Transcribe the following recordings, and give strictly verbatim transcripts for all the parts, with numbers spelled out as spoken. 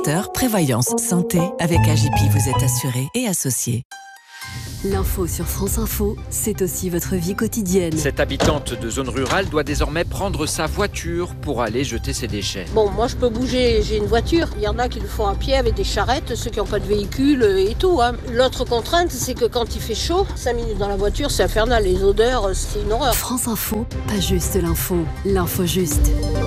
Prévoyance santé, avec A J P, vous êtes assuré et associé. L'info sur France Info, c'est aussi votre vie quotidienne. Cette habitante de zone rurale doit désormais prendre sa voiture pour aller jeter ses déchets. Bon, moi je peux bouger, j'ai une voiture. Il y en a qui le font à pied avec des charrettes, ceux qui n'ont pas de véhicule et tout. Hein. L'autre contrainte, c'est que quand il fait chaud, cinq minutes dans la voiture, c'est infernal. Les odeurs, c'est une horreur. France Info, pas juste l'info, l'info juste.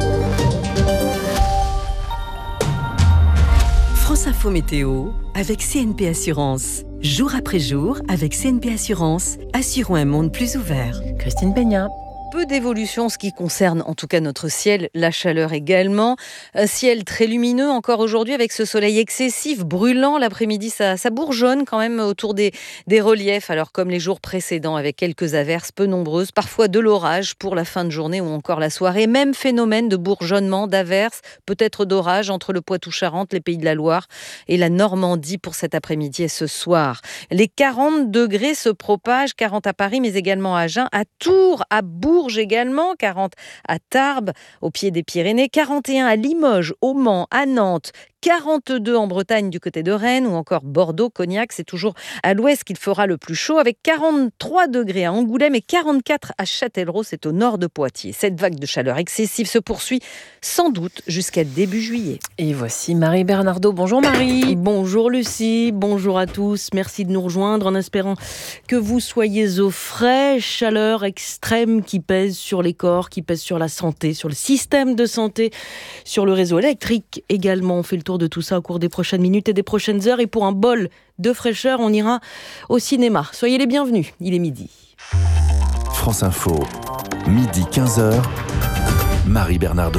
France Info Météo avec C N P Assurance. Jour après jour, avec C N P Assurance, assurons un monde plus ouvert. Christine Beigna. Peu d'évolution en ce qui concerne en tout cas notre ciel, la chaleur également. Un ciel très lumineux encore aujourd'hui avec ce soleil excessif, brûlant. L'après-midi, ça, ça bourgeonne quand même autour des, des reliefs. Alors comme les jours précédents avec quelques averses peu nombreuses, parfois de l'orage pour la fin de journée ou encore la soirée. Même phénomène de bourgeonnement, d'averses, peut-être d'orage entre le Poitou-Charentes, les Pays de la Loire et la Normandie pour cet après-midi et ce soir. Les quarante degrés se propagent, quarante à Paris mais également à Agen, à Tours, à Bourges également, quarante à Tarbes, au pied des Pyrénées, quarante et un à Limoges, au Mans, à Nantes, quarante-deux en Bretagne du côté de Rennes ou encore Bordeaux, Cognac, c'est toujours à l'ouest qu'il fera le plus chaud avec quarante-trois degrés à Angoulême et quarante-quatre à Châtellerault, c'est au nord de Poitiers. Cette vague de chaleur excessive se poursuit sans doute jusqu'à début juillet. Et voici Marie Bernardo. Bonjour Marie. Bonjour Lucie, bonjour à tous. Merci de nous rejoindre en espérant que vous soyez au frais. Chaleur extrême qui pèse sur les corps, qui pèse sur la santé, sur le système de santé, sur le réseau électrique également. On fait le tour de tout ça au cours des prochaines minutes et des prochaines heures. Et pour un bol de fraîcheur, on ira au cinéma. Soyez les bienvenus, il est midi. France Info, midi quinze heures, Marie Bernardo.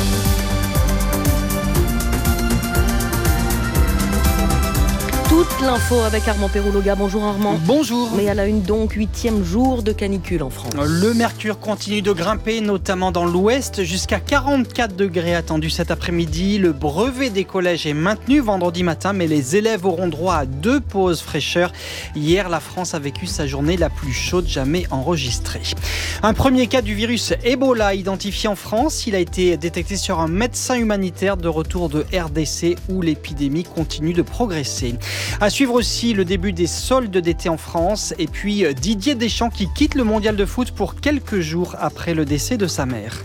Toute l'info avec Armand Perrouloga. Bonjour Armand. Bonjour. Mais à la une donc, huitième jour de canicule en France. Le mercure continue de grimper, notamment dans l'ouest, jusqu'à quarante-quatre degrés attendus cet après-midi. Le brevet des collèges est maintenu vendredi matin, mais les élèves auront droit à deux pauses fraîcheur. Hier, la France a vécu sa journée la plus chaude jamais enregistrée. Un premier cas du virus Ebola identifié en France. Il a été détecté sur un médecin humanitaire de retour de R D C où l'épidémie continue de progresser. À suivre aussi le début des soldes d'été en France et puis Didier Deschamps qui quitte le mondial de foot pour quelques jours après le décès de sa mère.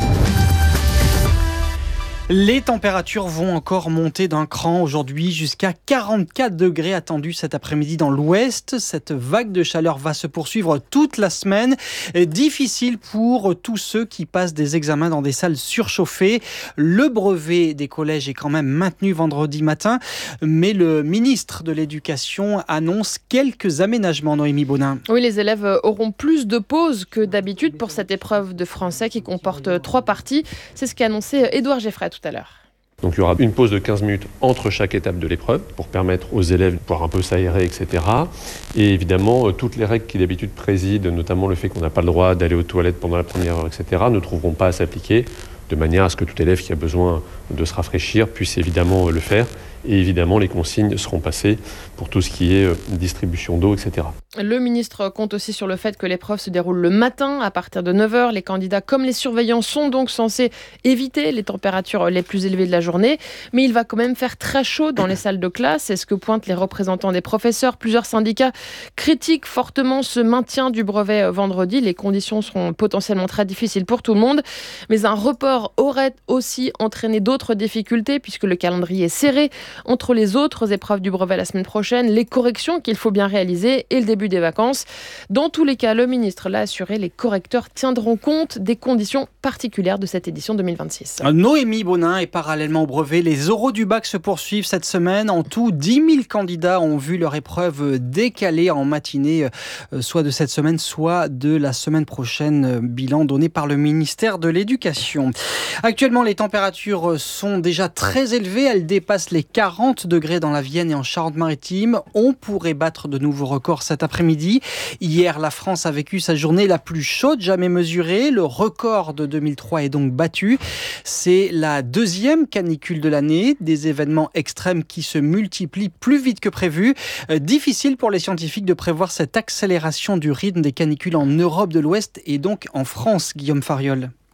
Les températures vont encore monter d'un cran aujourd'hui jusqu'à quarante-quatre degrés attendus cet après-midi dans l'ouest. Cette vague de chaleur va se poursuivre toute la semaine. Difficile pour tous ceux qui passent des examens dans des salles surchauffées. Le brevet des collèges est quand même maintenu vendredi matin, mais le ministre de l'Éducation annonce quelques aménagements. Noémie Bonin. Oui, les élèves auront plus de pauses que d'habitude pour cette épreuve de français qui comporte trois parties. C'est ce qu'a annoncé Édouard Geffray tout à l'heure. Donc il y aura une pause de quinze minutes entre chaque étape de l'épreuve pour permettre aux élèves de pouvoir un peu s'aérer, et cetera. Et évidemment, toutes les règles qui d'habitude président, notamment le fait qu'on n'a pas le droit d'aller aux toilettes pendant la première heure, et cetera, ne trouveront pas à s'appliquer de manière à ce que tout élève qui a besoin de se rafraîchir puisse évidemment le faire. Et évidemment, les consignes seront passées pour tout ce qui est distribution d'eau, et cetera. Le ministre compte aussi sur le fait que l'épreuve se déroule le matin à partir de neuf heures. Les candidats comme les surveillants sont donc censés éviter les températures les plus élevées de la journée. Mais il va quand même faire très chaud dans les salles de classe. C'est ce que pointent les représentants des professeurs. Plusieurs syndicats critiquent fortement ce maintien du brevet vendredi. Les conditions seront potentiellement très difficiles pour tout le monde. Mais un report aurait aussi entraîné d'autres difficultés puisque le calendrier est serré entre les autres épreuves du brevet la semaine prochaine, les corrections qu'il faut bien réaliser et le début des vacances. Dans tous les cas, le ministre l'a assuré, les correcteurs tiendront compte des conditions particulières de cette édition deux mille vingt-six. Noémie Bonin et parallèlement au brevet, les oraux du bac se poursuivent cette semaine. En tout, dix mille candidats ont vu leur épreuve décalée en matinée, soit de cette semaine, soit de la semaine prochaine. Bilan donné par le ministère de l'Éducation. Actuellement, les températures sont déjà très élevées. Elles dépassent les quarante degrés dans la Vienne et en Charente-Maritime. On pourrait battre de nouveaux records cet après-midi. Hier, la France a vécu sa journée la plus chaude jamais mesurée. Le record de deux mille trois est donc battu. C'est la deuxième canicule de l'année. Des événements extrêmes qui se multiplient plus vite que prévu. Euh, difficile pour les scientifiques de prévoir cette accélération du rythme des canicules en Europe de l'Ouest et donc en France, Guillaume Fariol.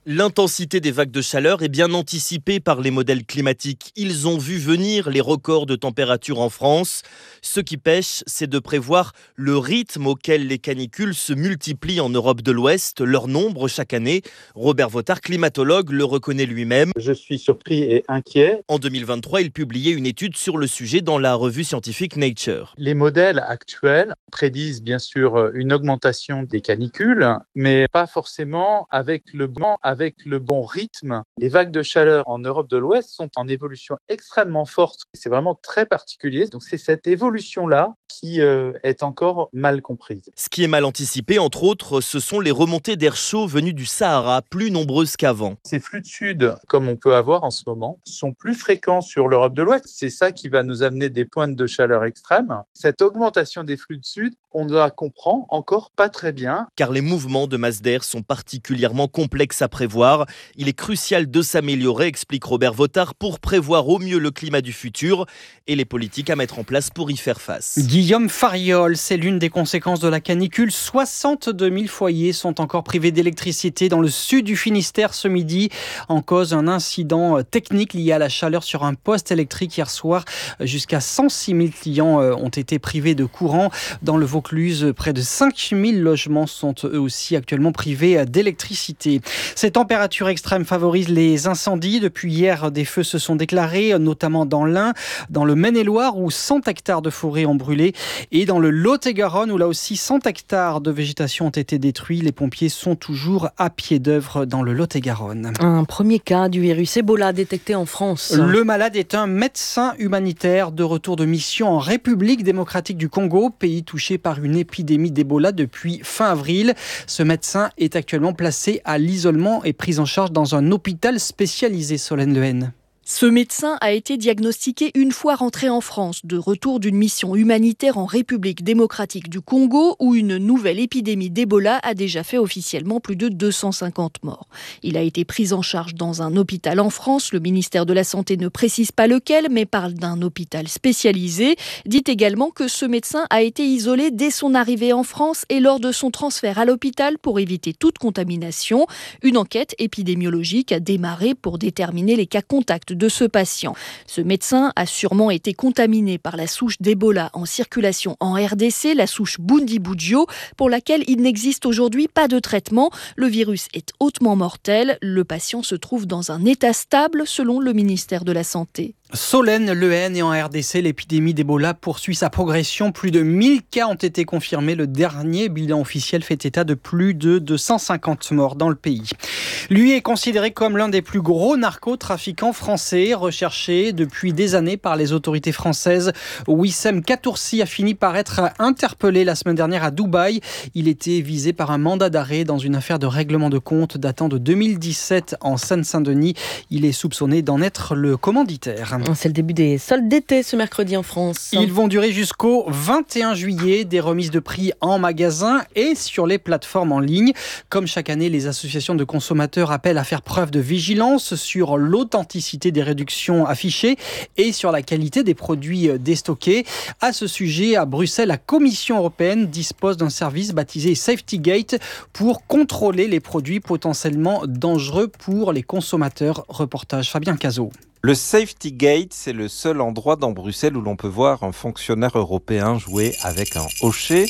L'intensité des vagues de chaleur est bien anticipée par les modèles climatiques. Ils ont vu venir les records de température en France. Ce qui pêche, c'est de prévoir le rythme auquel les canicules se multiplient en Europe de l'Ouest, leur nombre chaque année. Robert Votard, climatologue, le reconnaît lui-même. Je suis surpris et inquiet. En deux mille vingt-trois, il publiait une étude sur le sujet dans la revue scientifique Nature. Les modèles actuels prédisent bien sûr une augmentation des canicules, mais pas forcément avec le bon, avec le bon rythme. Les vagues de chaleur en Europe de l'Ouest sont en évolution extrêmement forte. C'est vraiment très particulier. Donc c'est cette évolution-là qui euh, est encore mal comprise. Ce qui est mal anticipé, entre autres, ce sont les remontées d'air chaud venues du Sahara, plus nombreuses qu'avant. Ces flux de sud, comme on peut avoir en ce moment, sont plus fréquents sur l'Europe de l'Ouest. C'est ça qui va nous amener des pointes de chaleur extrêmes. Cette augmentation des flux de sud, on ne la comprend encore pas très bien. Car les mouvements de masse d'air sont particulièrement complexes à prévoir. Il est crucial de s'améliorer, explique Robert Votard, pour prévoir au mieux le climat du futur et les politiques à mettre en place pour y faire face. Guillaume Fariol, c'est l'une des conséquences de la canicule. soixante-deux mille foyers sont encore privés d'électricité dans le sud du Finistère ce midi. En cause, un incident technique lié à la chaleur sur un poste électrique hier soir. Jusqu'à cent six mille clients ont été privés de courant. Dans le Vaucluse, près de cinq mille logements sont eux aussi actuellement privés d'électricité. Ces températures extrêmes favorisent les incendies. Depuis hier, des feux se sont déclarés, notamment dans l'Ain, dans le Maine-et-Loire où cent hectares de forêt ont brûlé et dans le Lot-et-Garonne où là aussi cent hectares de végétation ont été détruits. Les pompiers sont toujours à pied d'œuvre dans le Lot-et-Garonne. Un premier cas du virus Ebola détecté en France. Le malade est un médecin humanitaire de retour de mission en République démocratique du Congo, pays touché par une épidémie d'Ebola depuis fin avril. Ce médecin est actuellement placé à l'isolement et pris en charge dans un hôpital spécialisé. Solène Lehen. Ce médecin a été diagnostiqué une fois rentré en France, de retour d'une mission humanitaire en République démocratique du Congo, où une nouvelle épidémie d'Ebola a déjà fait officiellement plus de deux cent cinquante morts. Il a été pris en charge dans un hôpital en France. Le ministère de la Santé ne précise pas lequel, mais parle d'un hôpital spécialisé. Dit également que ce médecin a été isolé dès son arrivée en France et lors de son transfert à l'hôpital pour éviter toute contamination. Une enquête épidémiologique a démarré pour déterminer les cas contacts de ce patient. Ce médecin a sûrement été contaminé par la souche d'Ebola en circulation en R D C, la souche Bundibugyo, pour laquelle il n'existe aujourd'hui pas de traitement. Le virus est hautement mortel. Le patient se trouve dans un état stable selon le ministère de la Santé. Solène Lehen, et en R D C, l'épidémie d'Ebola poursuit sa progression. Plus de mille cas ont été confirmés. Le dernier bilan officiel fait état de plus de deux cent cinquante morts dans le pays. Lui est considéré comme l'un des plus gros narcotrafiquants français, recherché depuis des années par les autorités françaises. Wissem Katoursi a fini par être interpellé la semaine dernière à Dubaï. Il était visé par un mandat d'arrêt dans une affaire de règlement de compte datant de deux mille dix-sept en Seine-Saint-Denis. Il est soupçonné d'en être le commanditaire. C'est le début des soldes d'été ce mercredi en France. Ils vont durer jusqu'au vingt et un juillet. Des remises de prix en magasin et sur les plateformes en ligne. Comme chaque année, les associations de consommateurs appellent à faire preuve de vigilance sur l'authenticité des réductions affichées et sur la qualité des produits déstockés. À ce sujet, à Bruxelles, la Commission européenne dispose d'un service baptisé Safety Gate pour contrôler les produits potentiellement dangereux pour les consommateurs. Reportage Fabien Cazot. Le Safety Gate, c'est le seul endroit dans Bruxelles où l'on peut voir un fonctionnaire européen jouer avec un hochet.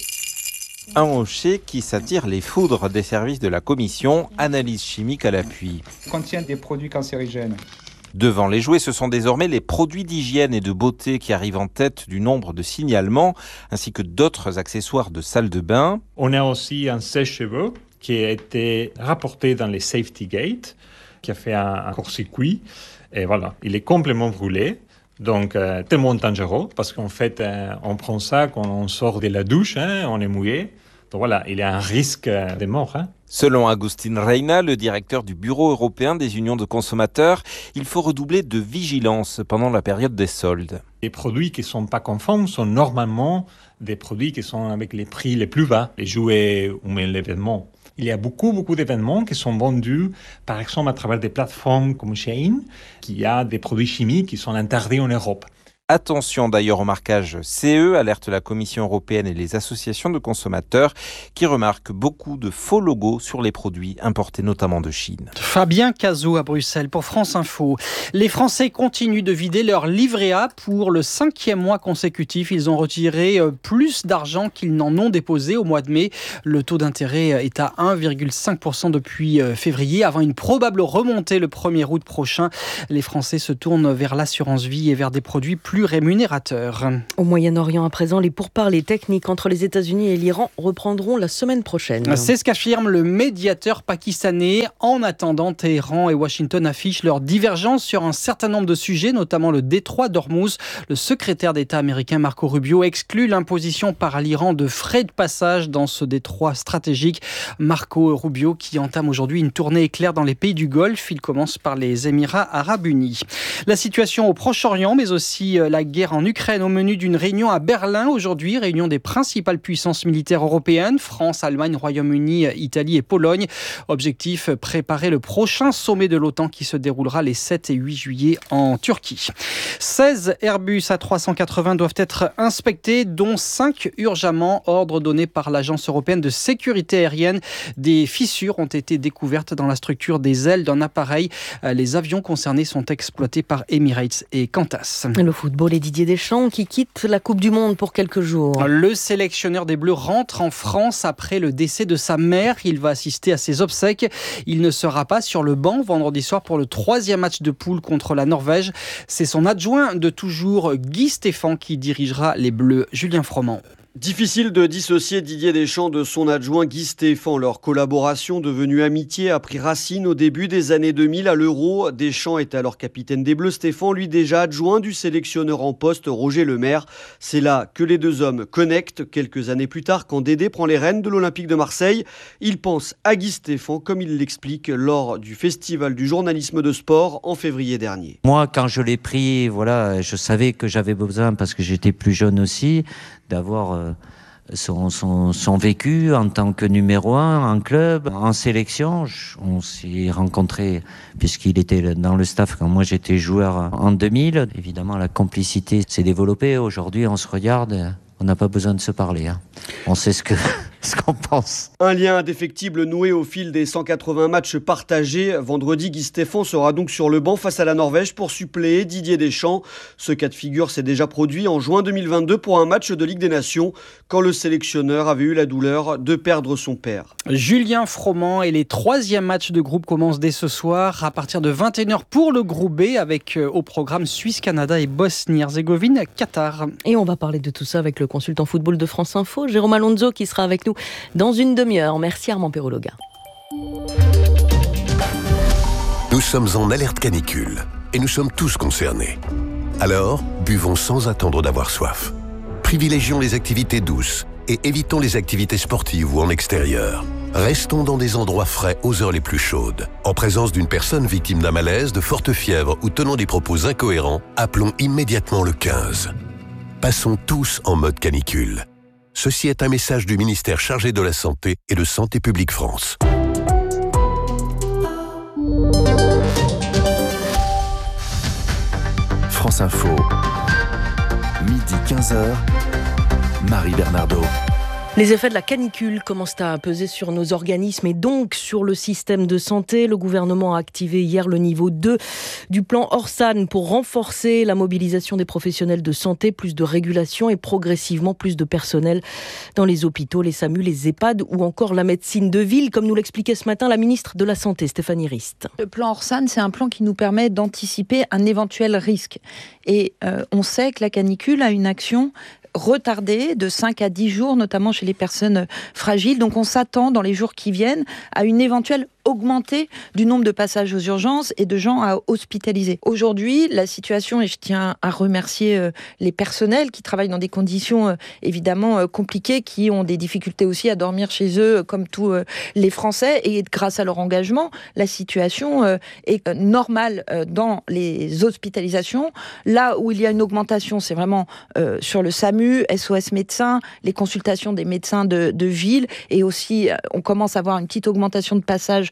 Un hochet qui s'attire les foudres des services de la Commission, analyse chimique à l'appui. Contient des produits cancérigènes. Devant les jouets, ce sont désormais les produits d'hygiène et de beauté qui arrivent en tête du nombre de signalements, ainsi que d'autres accessoires de salle de bain. On a aussi un sèche-cheveux qui a été rapporté dans les Safety Gate, qui a fait un, un court-circuit. Et voilà, il est complètement brûlé, donc euh, tellement dangereux, parce qu'en fait, euh, on prend ça quand on sort de la douche, hein, on est mouillé. Donc voilà, il y a un risque de mort. Hein. Selon Agustin Reina, le directeur du Bureau européen des unions de consommateurs, il faut redoubler de vigilance pendant la période des soldes. Les produits qui ne sont pas conformes sont normalement des produits qui sont avec les prix les plus bas, les jouets ou même les vêtements. Il y a beaucoup, beaucoup d'événements qui sont vendus, par exemple, à travers des plateformes comme Shein, qui a des produits chimiques qui sont interdits en Europe. Attention d'ailleurs au marquage C E, alerte la Commission européenne et les associations de consommateurs qui remarquent beaucoup de faux logos sur les produits importés notamment de Chine. Fabien Cazot à Bruxelles pour France Info. Les Français continuent de vider leur livret A pour le cinquième mois consécutif. Ils ont retiré plus d'argent qu'ils n'en ont déposé au mois de mai. Le taux d'intérêt est à un virgule cinq pour cent depuis février, avant une probable remontée le premier août prochain. Les Français se tournent vers l'assurance vie et vers des produits plus rémunérateurs. Au Moyen-Orient à présent, les pourparlers techniques entre les États-Unis et l'Iran reprendront la semaine prochaine. C'est ce qu'affirme le médiateur pakistanais. En attendant, Téhéran et Washington affichent leur divergence sur un certain nombre de sujets, notamment le détroit d'Ormuz. Le secrétaire d'État américain Marco Rubio exclut l'imposition par l'Iran de frais de passage dans ce détroit stratégique. Marco Rubio qui entame aujourd'hui une tournée éclair dans les pays du Golfe. Il commence par les Émirats arabes unis. La situation au Proche-Orient, mais aussi la guerre en Ukraine au menu d'une réunion à Berlin aujourd'hui, réunion des principales puissances militaires européennes, France, Allemagne, Royaume-Uni, Italie et Pologne. Objectif, préparer le prochain sommet de l'OTAN qui se déroulera les sept et huit juillet en Turquie. seize Airbus A trois cent quatre-vingts doivent être inspectés, dont cinq urgemment, ordre donné par l'Agence européenne de sécurité aérienne. Des fissures ont été découvertes dans la structure des ailes d'un appareil. Les avions concernés sont exploités par Emirates et Qantas. Le football et Didier Deschamps qui quitte la Coupe du Monde pour quelques jours. Le sélectionneur des Bleus rentre en France après le décès de sa mère. Il va assister à ses obsèques. Il ne sera pas sur le banc vendredi soir pour le troisième match de poule contre la Norvège. C'est son adjoint de toujours, Guy Stéphane, qui dirigera les Bleus. Julien Froment. Difficile de dissocier Didier Deschamps de son adjoint Guy Stéphane. Leur collaboration devenue amitié a pris racine au début des années deux mille à l'Euro. Deschamps est alors capitaine des Bleus. Stéphane, lui, déjà adjoint du sélectionneur en poste Roger Lemaire. C'est là que les deux hommes connectent. Quelques années plus tard, quand Dédé prend les rênes de l'Olympique de Marseille, il pense à Guy Stéphane, comme il l'explique lors du Festival du journalisme de sport en février dernier. Moi, quand je l'ai pris, voilà, je savais que j'avais besoin, parce que j'étais plus jeune aussi, d'avoir euh, son, son, son vécu en tant que numéro un en club, en sélection. On s'est rencontrés puisqu'il était dans le staff quand moi j'étais joueur en deux mille. Évidemment, la complicité s'est développée. Aujourd'hui, on se regarde, on n'a pas besoin de se parler. Hein. On sait ce que... ce qu'on pense. Un lien indéfectible noué au fil des cent quatre-vingts matchs partagés. Vendredi, Guy Stéphane sera donc sur le banc face à la Norvège pour suppléer Didier Deschamps. Ce cas de figure s'est déjà produit en juin deux mille vingt-deux pour un match de Ligue des Nations, quand le sélectionneur avait eu la douleur de perdre son père. Julien Froment et les troisièmes matchs de groupe commencent dès ce soir à partir de vingt et une heures pour le groupe B, avec au programme Suisse, Canada et Bosnie-Herzégovine, Qatar. Et on va parler de tout ça avec le consultant football de France Info, Jérôme Alonso, qui sera avec nous dans une demi-heure. Merci Armand Perrologa. Nous sommes en alerte canicule et nous sommes tous concernés. Alors, buvons sans attendre d'avoir soif. Privilégions les activités douces et évitons les activités sportives ou en extérieur. Restons dans des endroits frais aux heures les plus chaudes. En présence d'une personne victime d'un malaise, de forte fièvre ou tenant des propos incohérents, appelons immédiatement le quinze. Passons tous en mode canicule. Ceci est un message du ministère chargé de la Santé et de Santé publique France. France Info, midi quinze heures, Marie Bernardo. Les effets de la canicule commencent à peser sur nos organismes et donc sur le système de santé. Le gouvernement a activé hier le niveau deux du plan Orsan pour renforcer la mobilisation des professionnels de santé, plus de régulation et progressivement plus de personnel dans les hôpitaux, les SAMU, les EHPAD ou encore la médecine de ville, comme nous l'expliquait ce matin la ministre de la Santé, Stéphanie Rist. Le plan Orsan, c'est un plan qui nous permet d'anticiper un éventuel risque. Et euh, on sait que la canicule a une action retardée de cinq à dix jours, notamment chez les personnes fragiles. Donc on s'attend dans les jours qui viennent à une éventuelle augmentée du nombre de passages aux urgences et de gens à hospitaliser. Aujourd'hui, la situation, et je tiens à remercier euh, les personnels qui travaillent dans des conditions euh, évidemment euh, compliquées, qui ont des difficultés aussi à dormir chez eux, euh, comme tous euh, les Français, et grâce à leur engagement, la situation euh, est euh, normale euh, dans les hospitalisations. Là où il y a une augmentation, c'est vraiment euh, sur le SAMU, S O S médecins, les consultations des médecins de, de ville, et aussi euh, on commence à avoir une petite augmentation de passages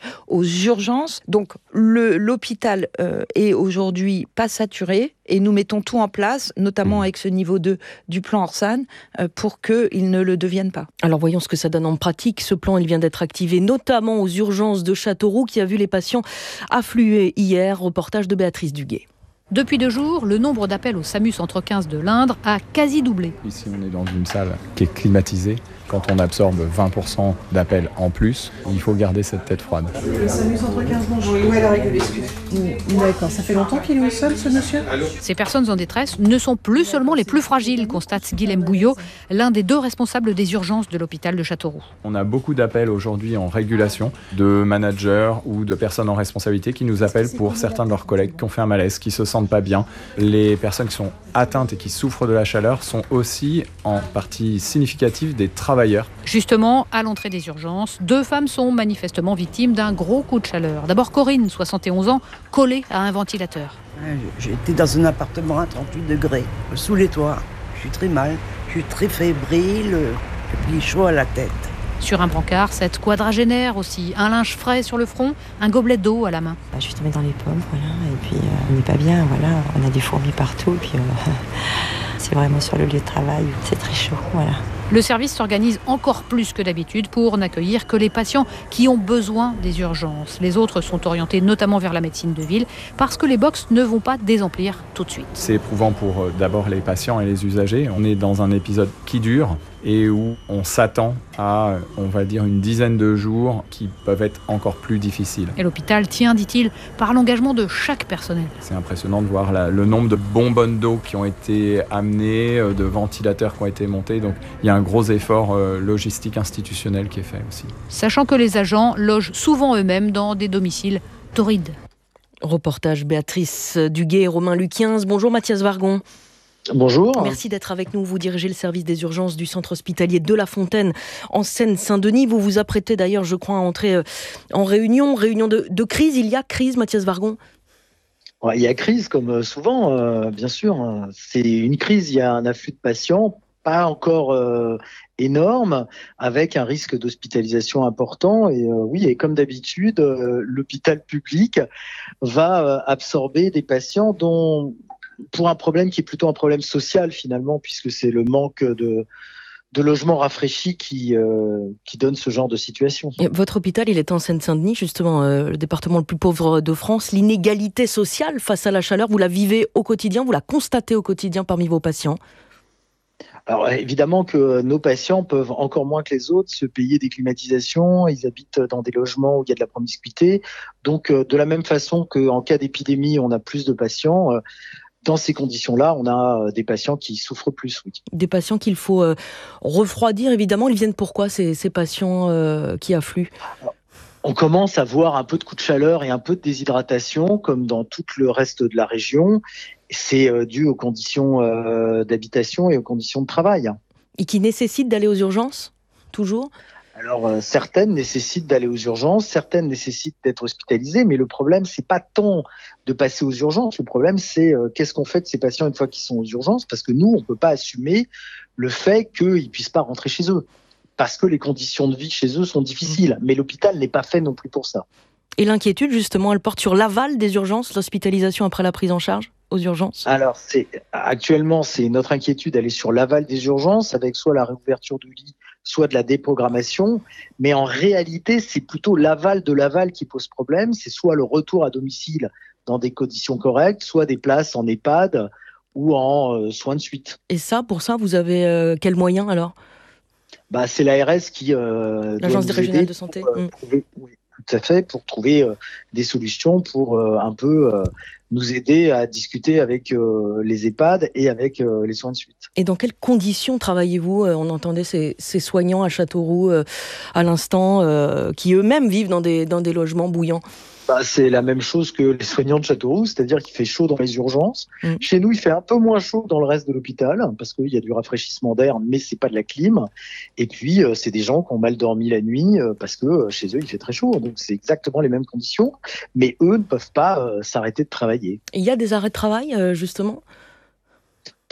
aux urgences. Donc le, l'hôpital euh, est aujourd'hui pas saturé et nous mettons tout en place, notamment avec ce niveau deux du plan Orsan, euh, pour qu'il ne le devienne pas. Alors voyons ce que ça donne en pratique. Ce plan, il vient d'être activé notamment aux urgences de Châteauroux qui a vu les patients affluer hier. Reportage de Béatrice Duguet. Depuis deux jours, le nombre d'appels au SAMU Centre quinze de l'Indre a quasi doublé. Ici, on est dans une salle qui est climatisée. Quand on absorbe vingt pour cent d'appels en plus, il faut garder cette tête froide. Le SAMU Centre quinze, bonjour. Où est la règle excuse ? D'accord, ça fait longtemps qu'il est au sol, ce monsieur ? Ces personnes en détresse ne sont plus seulement les plus fragiles, constate Guilhem Bouillot, l'un des deux responsables des urgences de l'hôpital de Châteauroux. On a beaucoup d'appels aujourd'hui en régulation de managers ou de personnes en responsabilité qui nous appellent pour certains de leurs collègues qui ont fait un malaise, qui se sentent pas bien. Les personnes qui sont atteintes et qui souffrent de la chaleur sont aussi en partie significative des travailleurs. Justement, à l'entrée des urgences, deux femmes sont manifestement victimes d'un gros coup de chaleur. D'abord Corinne, soixante et onze ans, collée à un ventilateur. J'étais dans un appartement à trente-huit degrés, sous les toits. Je suis très mal, je suis très fébrile, et puis chaud à la tête. Sur un brancard, cette quadragénaire aussi, un linge frais sur le front, un gobelet d'eau à la main. Je suis tombée dans les pommes, voilà, et puis euh, on n'est pas bien, voilà, on a des fourmis partout, et puis euh, c'est vraiment sur le lieu de travail, c'est très chaud, voilà. Le service s'organise encore plus que d'habitude pour n'accueillir que les patients qui ont besoin des urgences. Les autres sont orientés notamment vers la médecine de ville parce que les box ne vont pas désemplir tout de suite. C'est éprouvant pour euh, d'abord les patients et les usagers. On est dans un épisode qui dure et où on s'attend à, on va dire, une dizaine de jours qui peuvent être encore plus difficiles. Et l'hôpital tient, dit-il, par l'engagement de chaque personnel. C'est impressionnant de voir la, le nombre de bonbonnes d'eau qui ont été amenées, de ventilateurs qui ont été montés. Donc il y a un gros effort euh, logistique institutionnel qui est fait aussi. Sachant que les agents logent souvent eux-mêmes dans des domiciles torrides. Reportage Béatrice Duguet et Romain Luquiens. Bonjour Mathias Vargon. Bonjour. Merci d'être avec nous. Vous dirigez le service des urgences du centre hospitalier de La Fontaine en Seine-Saint-Denis. Vous vous apprêtez d'ailleurs, je crois, à entrer en réunion, réunion de, de crise. Il y a crise, Mathias Vargon ? Ouais, il y a crise, comme souvent, euh, bien sûr. C'est une crise, il y a un afflux de patients, pas encore euh, énorme, avec un risque d'hospitalisation important. Et euh, oui, et comme d'habitude, euh, l'hôpital public va euh, absorber des patients dont... pour un problème qui est plutôt un problème social finalement, puisque c'est le manque de, de logements rafraîchis qui, euh, qui donne ce genre de situation. Et votre hôpital, il est en Seine-Saint-Denis, justement, euh, le département le plus pauvre de France. L'inégalité sociale face à la chaleur, vous la vivez au quotidien, vous la constatez au quotidien parmi vos patients ? Alors évidemment que nos patients peuvent encore moins que les autres se payer des climatisations, ils habitent dans des logements où il y a de la promiscuité. Donc euh, de la même façon qu'en cas d'épidémie, on a plus de patients, euh, dans ces conditions-là, on a des patients qui souffrent plus, oui. Des patients qu'il faut euh, refroidir, évidemment. Ils viennent pourquoi, ces, ces patients euh, qui affluent ? Alors, on commence à voir un peu de coups de chaleur et un peu de déshydratation, comme dans tout le reste de la région. C'est euh, dû aux conditions euh, d'habitation et aux conditions de travail. Et qui nécessitent d'aller aux urgences, toujours ? Alors, euh, certaines nécessitent d'aller aux urgences, certaines nécessitent d'être hospitalisées, mais le problème, c'est pas tant de passer aux urgences. Le problème, c'est euh, qu'est-ce qu'on fait de ces patients une fois qu'ils sont aux urgences, parce que nous, on peut pas assumer le fait qu'ils puissent pas rentrer chez eux, parce que les conditions de vie chez eux sont difficiles. Mais l'hôpital n'est pas fait non plus pour ça. Et l'inquiétude, justement, elle porte sur l'aval des urgences, l'hospitalisation après la prise en charge aux urgences ? Alors, c'est, actuellement, c'est notre inquiétude, elle est sur l'aval des urgences, avec soit la réouverture de lits, soit de la déprogrammation, mais en réalité, c'est plutôt l'aval de l'aval qui pose problème, c'est soit le retour à domicile dans des conditions correctes, soit des places en EHPAD ou en euh, soins de suite. Et ça, pour ça, vous avez euh, quels moyens alors ? Bah, c'est l'A R S qui euh, l'Agence régionale de santé. Pour, euh, mmh. trouver, oui, tout à fait, pour trouver euh, des solutions pour euh, un peu euh, nous aider à discuter avec euh, les EHPAD et avec euh, les soins de suite. Et dans quelles conditions travaillez-vous ? On entendait ces, ces soignants à Châteauroux euh, à l'instant, euh, qui eux-mêmes vivent dans des, dans des logements bouillants. Bah, c'est la même chose que les soignants de Châteauroux, c'est-à-dire qu'il fait chaud dans les urgences. Mmh. Chez nous, il fait un peu moins chaud dans le reste de l'hôpital, parce qu'il y a du rafraîchissement d'air, mais c'est pas de la clim. Et puis, euh, c'est des gens qui ont mal dormi la nuit, euh, parce que euh, chez eux, il fait très chaud. Donc, c'est exactement les mêmes conditions, mais eux ne peuvent pas euh, s'arrêter de travailler. Et il y a des arrêts de travail, euh, justement ?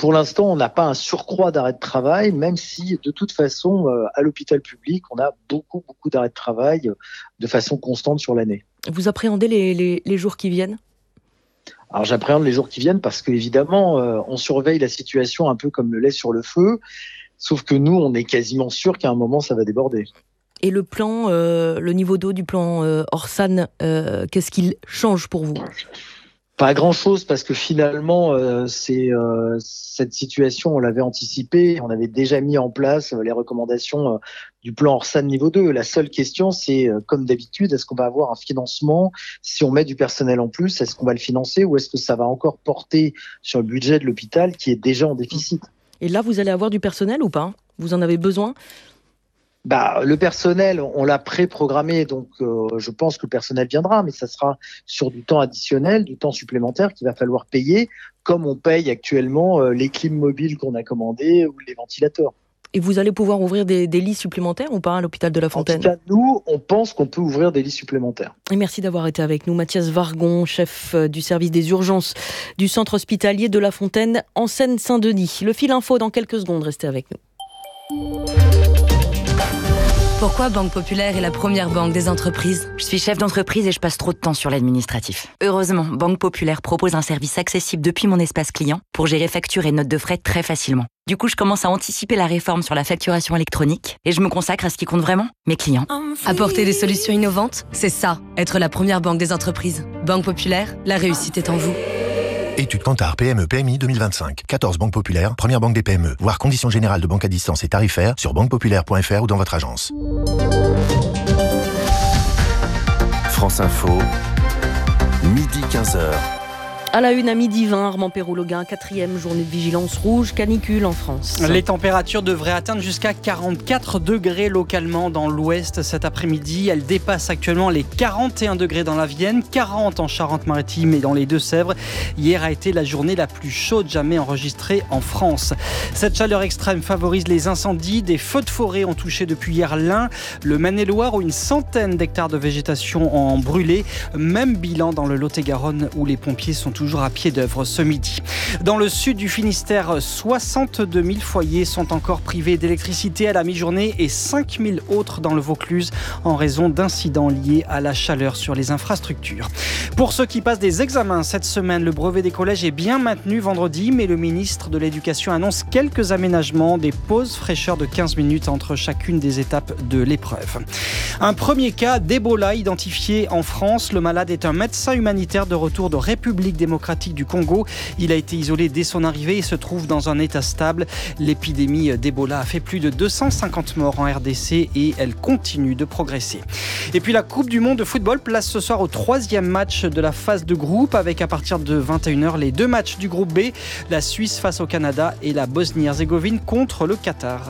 pour l'instant, on n'a pas un surcroît d'arrêt de travail, même si de toute façon, euh, à l'hôpital public, on a beaucoup, beaucoup d'arrêts de travail euh, de façon constante sur l'année. Vous appréhendez les, les, les jours qui viennent ? Alors j'appréhende les jours qui viennent parce qu'évidemment, euh, on surveille la situation un peu comme le lait sur le feu, sauf que nous, on est quasiment sûr qu'à un moment, ça va déborder. Et le plan, euh, le niveau d'eau du plan euh, Orsan, euh, qu'est-ce qu'il change pour vous ? Pas grand-chose parce que finalement, euh, c'est, euh, cette situation, on l'avait anticipée, on avait déjà mis en place euh, les recommandations euh, du plan Orsan niveau deux. La seule question, c'est euh, comme d'habitude, est-ce qu'on va avoir un financement ? Si on met du personnel en plus, est-ce qu'on va le financer ou est-ce que ça va encore porter sur le budget de l'hôpital qui est déjà en déficit ? Et là, vous allez avoir du personnel ou pas ? Vous en avez besoin ? Bah, le personnel, on l'a pré-programmé, donc euh, je pense que le personnel viendra, mais ça sera sur du temps additionnel, du temps supplémentaire qu'il va falloir payer, comme on paye actuellement euh, les clims mobiles qu'on a commandés ou les ventilateurs. Et vous allez pouvoir ouvrir des, des lits supplémentaires ou pas à l'hôpital de La Fontaine ? En tout cas, nous, on pense qu'on peut ouvrir des lits supplémentaires. Et merci d'avoir été avec nous. Mathias Vargon, chef du service des urgences du centre hospitalier de La Fontaine en Seine-Saint-Denis. Le fil info dans quelques secondes, restez avec nous. Pourquoi Banque Populaire est la première banque des entreprises ? Je suis chef d'entreprise et je passe trop de temps sur l'administratif. Heureusement, Banque Populaire propose un service accessible depuis mon espace client pour gérer factures et notes de frais très facilement. Du coup, je commence à anticiper la réforme sur la facturation électronique et je me consacre à ce qui compte vraiment, mes clients. Apporter des solutions innovantes, c'est ça, être la première banque des entreprises. Banque Populaire, la réussite est en vous. Étude Kantar P M E P M I deux mille vingt-cinq. quatorze banques populaires, première banque des P M E. Voir conditions générales de banque à distance et tarifaires sur banque populaire point f r ou dans votre agence. France Info, midi quinze heures. À la une à midi vingt, Armand Perrault-Loguin, quatrième journée de vigilance rouge, canicule en France. Les températures devraient atteindre jusqu'à quarante-quatre degrés localement dans l'ouest cet après-midi. Elles dépassent actuellement les quarante et un degrés dans la Vienne, quarante en Charente-Maritime et dans les Deux-Sèvres. Hier a été la journée la plus chaude jamais enregistrée en France. Cette chaleur extrême favorise les incendies. Des feux de forêt ont touché depuis hier l'Ain, le Maine-et-Loire où une centaine d'hectares de végétation ont brûlé. Même bilan dans le Lot-et-Garonne où les pompiers sont toujours toujours à pied d'œuvre ce midi. Dans le sud du Finistère, soixante-deux mille foyers sont encore privés d'électricité à la mi-journée et cinq mille autres dans le Vaucluse en raison d'incidents liés à la chaleur sur les infrastructures. Pour ceux qui passent des examens cette semaine, le brevet des collèges est bien maintenu vendredi, mais le ministre de l'Éducation annonce quelques aménagements, des pauses fraîcheur de quinze minutes entre chacune des étapes de l'épreuve. Un premier cas d'Ebola identifié en France. Le malade est un médecin humanitaire de retour de République démocratique du Congo. Il a été isolé dès son arrivée et se trouve dans un état stable. L'épidémie d'Ebola a fait plus de deux cent cinquante morts en R D C et elle continue de progresser. Et puis la Coupe du Monde de football place ce soir au troisième match de la phase de groupe avec à partir de vingt et une heures les deux matchs du groupe B, la Suisse face au Canada et la Bosnie-Herzégovine contre le Qatar.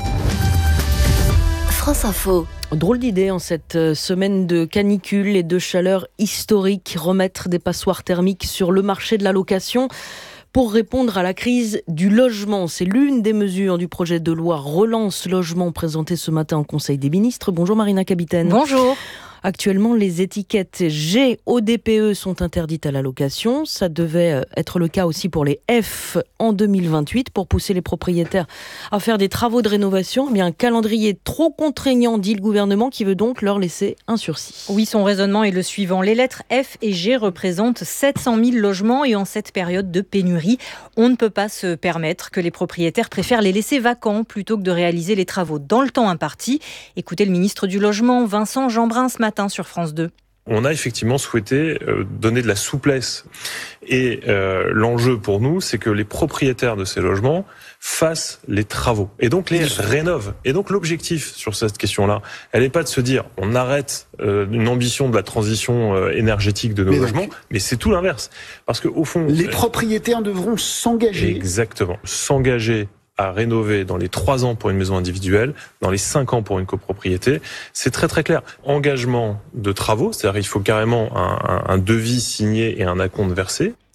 France Info. Drôle d'idée en cette semaine de canicule et de chaleur historique, remettre des passoires thermiques sur le marché de la location pour répondre à la crise du logement. C'est l'une des mesures du projet de loi Relance Logement présenté ce matin au Conseil des ministres. Bonjour Marina Capitaine. Bonjour. Actuellement, les étiquettes G O D P E sont interdites à la location. Ça devait être le cas aussi pour les F en deux mille vingt-huit pour pousser les propriétaires à faire des travaux de rénovation. Eh bien, un calendrier trop contraignant, dit le gouvernement, qui veut donc leur laisser un sursis. Oui, son raisonnement est le suivant. Les lettres F et G représentent sept cent mille logements et en cette période de pénurie, on ne peut pas se permettre que les propriétaires préfèrent les laisser vacants plutôt que de réaliser les travaux dans le temps imparti. Écoutez le ministre du Logement, Vincent Jeanbrun, ce matin sur France deux. On a effectivement souhaité euh, donner de la souplesse. Et euh, l'enjeu pour nous, c'est que les propriétaires de ces logements fassent les travaux et donc les rénovent. Et donc l'objectif sur cette question-là, elle n'est pas de se dire on arrête euh, une ambition de la transition euh, énergétique de nos mais logements, donc, mais c'est tout l'inverse. Parce que au fond, les propriétaires devront s'engager. Exactement, s'engager à rénover dans les trois ans pour une maison individuelle, dans les cinq ans pour une copropriété. C'est très très clair. Engagement de travaux, c'est-à-dire il faut carrément un, un, un devis signé et un acompte versé.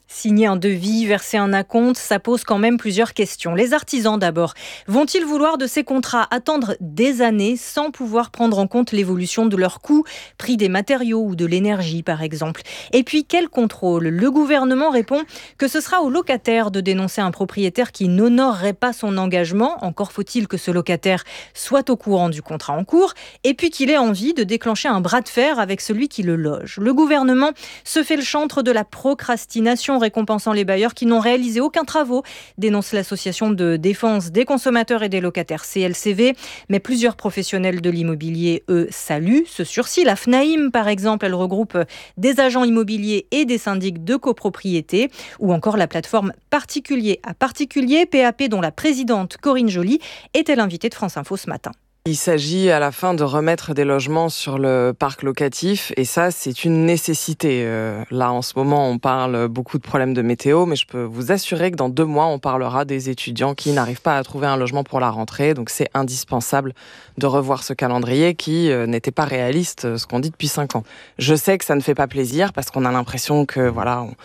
Signer un devis, verser un acompte, ça pose quand même plusieurs questions. Les artisans d'abord, vont-ils vouloir de ces contrats attendre des années sans pouvoir prendre en compte l'évolution de leurs coûts, prix des matériaux ou de l'énergie par exemple? Et puis quel contrôle? Le gouvernement répond que ce sera au locataire de dénoncer un propriétaire qui n'honorerait pas son engagement, encore faut-il que ce locataire soit au courant du contrat en cours, et puis qu'il ait envie de déclencher un bras de fer avec celui qui le loge. Le gouvernement se fait le chantre de la procrastination, récompensant les bailleurs qui n'ont réalisé aucun travaux, dénonce l'association de défense des consommateurs et des locataires C L C V. Mais plusieurs professionnels de l'immobilier, eux, saluent ce sursis. La FNAIM, par exemple, elle regroupe des agents immobiliers et des syndics de copropriété, ou encore la plateforme Particulier à Particulier, P A P, dont la présidente Corinne Joly était l'invitée de France Info ce matin. Il s'agit à la fin de remettre des logements sur le parc locatif et ça, c'est une nécessité. Euh, là, en ce moment, on parle beaucoup de problèmes de météo, mais je peux vous assurer que dans deux mois, on parlera des étudiants qui n'arrivent pas à trouver un logement pour la rentrée. Donc, c'est indispensable de revoir ce calendrier qui euh, n'était pas réaliste, ce qu'on dit depuis cinq ans. Je sais que ça ne fait pas plaisir parce qu'on a l'impression que, voilà... On,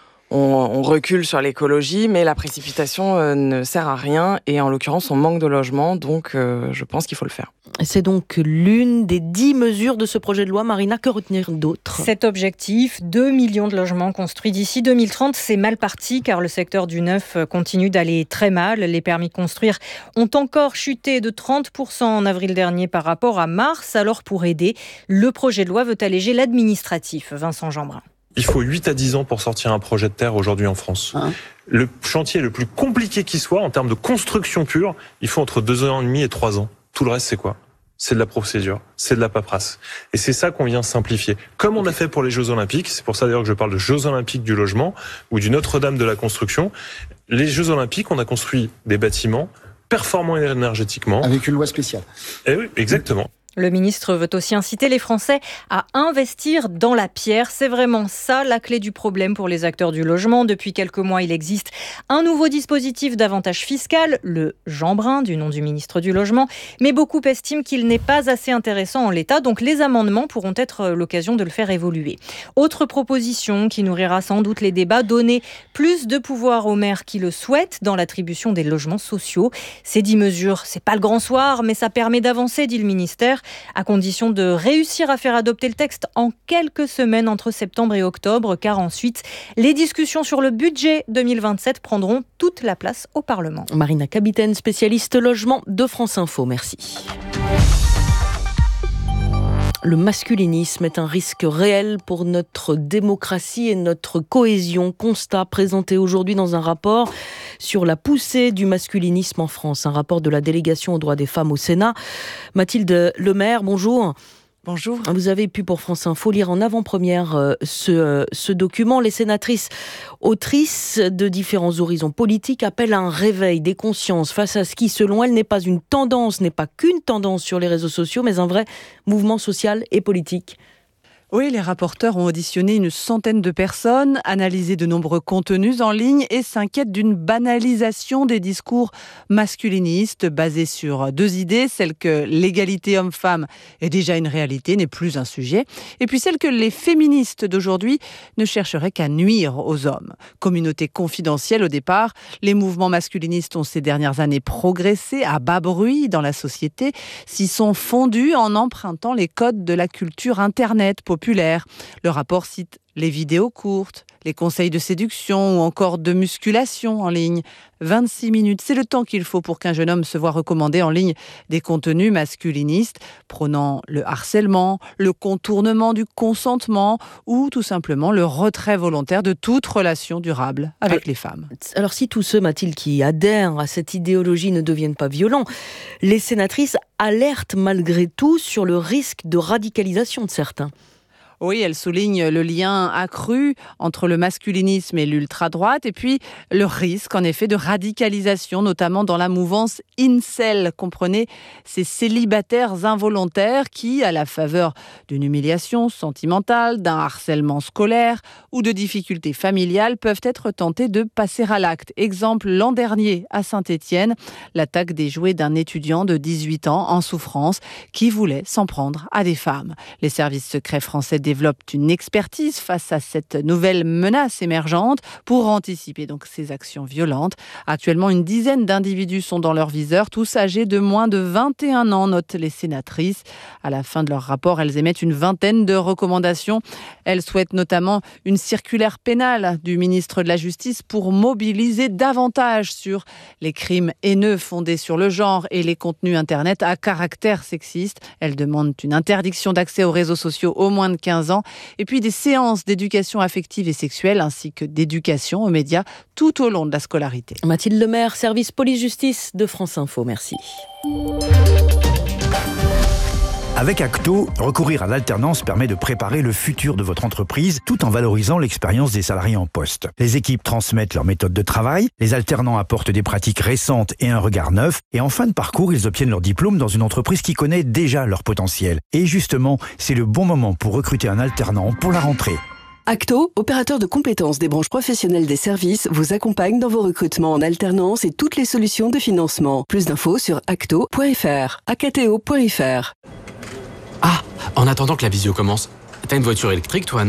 On, on recule sur l'écologie, mais la précipitation euh, ne sert à rien. Et en l'occurrence, on manque de logements, donc euh, je pense qu'il faut le faire. C'est donc l'une des dix mesures de ce projet de loi. Marina, que retenir d'autre? Cet objectif, deux millions de logements construits d'ici deux mille trente, c'est mal parti car le secteur du neuf continue d'aller très mal. Les permis de construire ont encore chuté de trente pour cent en avril dernier par rapport à mars. Alors pour aider, le projet de loi veut alléger l'administratif. Vincent Jeanbrun. Il faut huit à dix ans pour sortir un projet de terre aujourd'hui en France. Hein le chantier le plus compliqué qui soit, en termes de construction pure, il faut entre deux ans et demi et trois ans. Tout le reste, c'est quoi? C'est de la procédure, c'est de la paperasse. Et c'est ça qu'on vient simplifier. Comme on a fait pour les Jeux Olympiques, c'est pour ça d'ailleurs que je parle de Jeux Olympiques du logement ou du Notre-Dame de la construction. Les Jeux Olympiques, on a construit des bâtiments performants énergétiquement. Avec une loi spéciale. Eh oui, exactement. Le ministre veut aussi inciter les Français à investir dans la pierre. C'est vraiment ça la clé du problème pour les acteurs du logement. Depuis quelques mois, il existe un nouveau dispositif d'avantage fiscal, le Jeanbrun, du nom du ministre du Logement. Mais beaucoup estiment qu'il n'est pas assez intéressant en l'état, donc les amendements pourront être l'occasion de le faire évoluer. Autre proposition qui nourrira sans doute les débats, donner plus de pouvoir aux maires qui le souhaitent dans l'attribution des logements sociaux. Ces dix mesures, c'est pas le grand soir, mais ça permet d'avancer, dit le ministère, à condition de réussir à faire adopter le texte en quelques semaines entre septembre et octobre, car ensuite, les discussions sur le budget deux mille vingt-sept prendront toute la place au Parlement. Marina Capitaine, spécialiste logement de France Info, merci. Le masculinisme est un risque réel pour notre démocratie et notre cohésion. Constat présenté aujourd'hui dans un rapport sur la poussée du masculinisme en France. Un rapport de la délégation aux droits des femmes au Sénat. Mathilde Lemaire, bonjour. Bonjour. Vous avez pu pour France Info lire en avant-première euh, ce, euh, ce document. Les sénatrices autrices de différents horizons politiques appellent à un réveil des consciences face à ce qui, selon elles, n'est pas une tendance, n'est pas qu'une tendance sur les réseaux sociaux, mais un vrai mouvement social et politique. Oui, les rapporteurs ont auditionné une centaine de personnes, analysé de nombreux contenus en ligne et s'inquiètent d'une banalisation des discours masculinistes basés sur deux idées, celle que l'égalité homme-femme est déjà une réalité, n'est plus un sujet, et puis celle que les féministes d'aujourd'hui ne chercheraient qu'à nuire aux hommes. Communauté confidentielle au départ, les mouvements masculinistes ont ces dernières années progressé à bas bruit dans la société, s'y sont fondus en empruntant les codes de la culture Internet populaire. Le rapport cite les vidéos courtes, les conseils de séduction ou encore de musculation en ligne. vingt-six minutes, c'est le temps qu'il faut pour qu'un jeune homme se voit recommander en ligne des contenus masculinistes, prônant le harcèlement, le contournement du consentement ou tout simplement le retrait volontaire de toute relation durable avec alors, les femmes. Alors si tous ceux, Mathilde, qui adhèrent à cette idéologie ne deviennent pas violents, les sénatrices alertent malgré tout sur le risque de radicalisation de certains. Oui, elle souligne le lien accru entre le masculinisme et l'ultra-droite et puis le risque, en effet, de radicalisation, notamment dans la mouvance incel. Comprenez, ces célibataires involontaires qui, à la faveur d'une humiliation sentimentale, d'un harcèlement scolaire ou de difficultés familiales, peuvent être tentés de passer à l'acte. Exemple, l'an dernier, à Saint-Étienne, l'attaque des jouets d'un étudiant de dix-huit ans en souffrance qui voulait s'en prendre à des femmes. Les services secrets français développent une expertise face à cette nouvelle menace émergente pour anticiper donc ces actions violentes. Actuellement, une dizaine d'individus sont dans leur viseur, tous âgés de moins de vingt et un ans, notent les sénatrices. À la fin de leur rapport, elles émettent une vingtaine de recommandations. Elles souhaitent notamment une circulaire pénale du ministre de la Justice pour mobiliser davantage sur les crimes haineux fondés sur le genre et les contenus Internet à caractère sexiste. Elles demandent une interdiction d'accès aux réseaux sociaux aux moins de quinze ans et puis des séances d'éducation affective et sexuelle ainsi que d'éducation aux médias tout au long de la scolarité. Mathilde Lemaire, service police-justice de France Info. Merci. Avec Acto, recourir à l'alternance permet de préparer le futur de votre entreprise tout en valorisant l'expérience des salariés en poste. Les équipes transmettent leur méthode de travail, les alternants apportent des pratiques récentes et un regard neuf, et en fin de parcours, ils obtiennent leur diplôme dans une entreprise qui connaît déjà leur potentiel. Et justement, c'est le bon moment pour recruter un alternant pour la rentrée. Acto, opérateur de compétences des branches professionnelles des services, vous accompagne dans vos recrutements en alternance et toutes les solutions de financement. Plus d'infos sur acto point f r, acto point f r. Ah, en attendant que la visio commence, t'as une voiture électrique toi, non ?